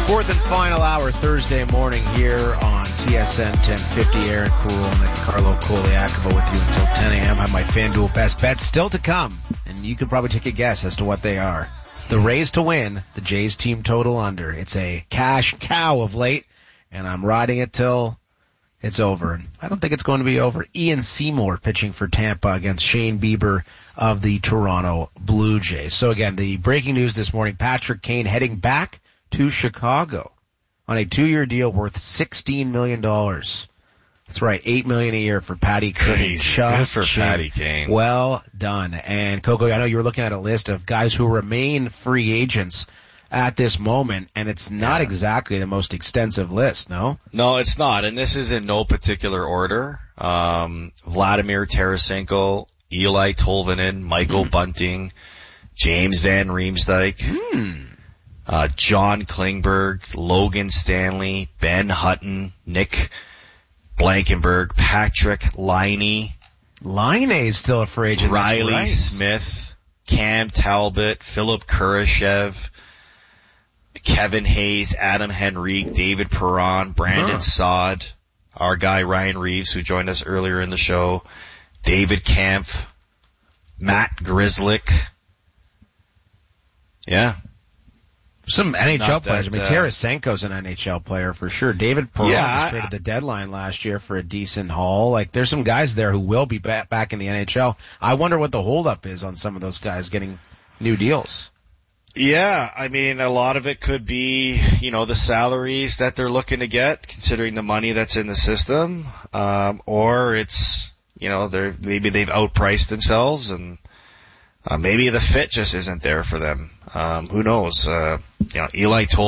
Fourth and final hour Thursday morning here on TSN 1050. Aaron Cool and Carlo Koliakova with you until 10 a.m. I have my FanDuel best bets still to come, and you can probably take a guess as to what they are. The Rays to win, the Jays team total under. It's a cash cow of late, and I'm riding it till it's over. I don't think it's going to be over. Ian Seymour pitching for Tampa against Shane Bieber of the Toronto Blue Jays. So again, the breaking news this morning, Patrick Kane heading back to Chicago on a 2-year deal worth $16 million. That's right, $8 million a year for Patty Kane. Good for Patty Kane. Well done. And Coco, I know you were looking at a list of guys who remain free agents at this moment, and it's not exactly the most extensive list, no? No, it's not, and this is in no particular order. Vladimir Tarasenko, Eli Tolvanen, Michael Bunting, James Van Riemsdyk, John Klingberg, Logan Stanley, Ben Hutton, Nick Blankenberg, Patrick Laine. Laine is still a free agent. Riley Smith, Cam Talbot, Philip Kurashev, Kevin Hayes, Adam Henrique, David Perron, Brandon Saad, our guy Ryan Reeves, who joined us earlier in the show, David Kampf, Matt Grzelcyk. Yeah. Some NHL players. I mean, Tarasenko's an NHL player for sure. David Perron was traded the deadline last year for a decent haul. Like, there's some guys there who will be back in the NHL. I wonder what the holdup is on some of those guys getting new deals. Yeah, I mean, a lot of it could be, the salaries that they're looking to get, considering the money that's in the system. Or it's, maybe they've outpriced themselves and maybe the fit just isn't there for them. Who knows? Eli told